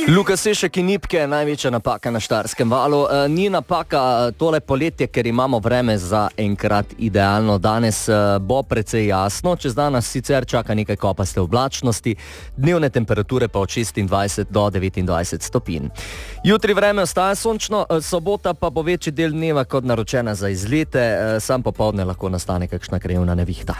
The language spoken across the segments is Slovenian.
Luka Sešek in Nipke, največja napaka na Štajerskem valu. Ni napaka tole poletje, ker imamo vreme za enkrat idealno. Danes bo precej jasno, čez dan nas sicer čaka nekaj kopaste oblačnosti, dnevne temperature pa od 26 do 29 stopinj. Jutri vreme ostaja sončno, sobota pa bo večji del dneva kot naročena za izlete, sam popoldne lahko nastane kakšna krajevna nevihta.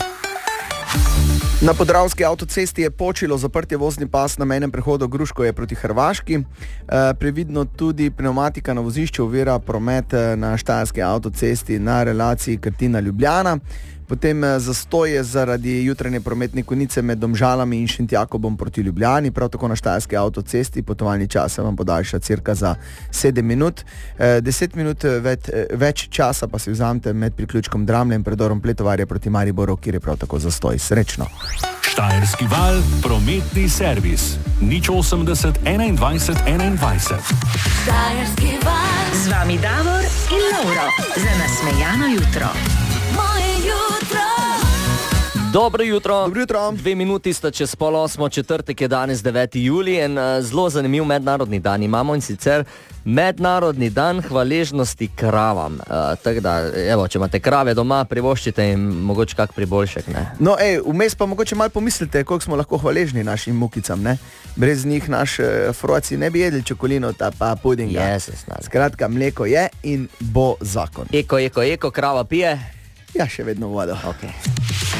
Na Podravski avtocesti je počilo zaprtje vozni pas na mejnem prehodu Gruškovje proti Hrvaški. Previdno tudi pneumatika na vozišču ovira promet na Štajerski avtocesti na relaciji Krtina-Ljubljana. Potem zastoje zaradi jutranje prometne konice med Domžalami in Šentjakobom proti Ljubljani. Prav tako na Štajerski avtocesti potovalni čas se vam podaljša cirka za 7 minut. 10 minut več časa pa si vzamete med priključkom Dramlje in predorom Pletovarja proti Mariboru, kjer je prav tako zastoj. Srečno! Štajerski val, prometni servis. 080 21 21. Štajerski val. Z vami Davor in Lauro. Za nasmejano jutro. Moje jutro. Dobro jutro. Dobro jutro. 2 minuti sta čez 7:30, četrtek je danes 9. julij in zelo zanimiv mednarodni dan imamo, in sicer mednarodni dan hvaležnosti kravam. Tako da, evo, če imate krave doma, privoščite jim mogoče kak priboljšek, ne? No, vmes pa mogoče malo pomislite, koliko smo lahko hvaležni našim mukicam, ne? Brez njih naš froci ne bi jedli čokolino pa pudinga. Jezus, Skratka, mleko je in bo zakon. Eko, krava pije? Ja, še vedno vodo. Okay.